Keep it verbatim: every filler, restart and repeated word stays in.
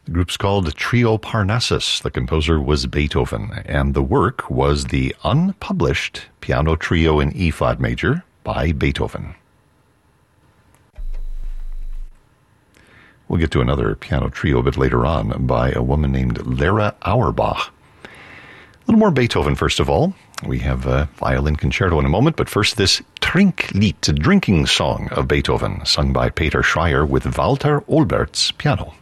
The group's called Trio Parnassus. The composer was Beethoven, and the work was the unpublished Piano Trio in E-flat major by Beethoven. We'll get to another piano trio a bit later on by a woman named Lara Auerbach. A little more Beethoven, first of all. We have a violin concerto in a moment, but first this Trinklied, drinking song of Beethoven, sung by Peter Schreier with Walter Olbert's piano.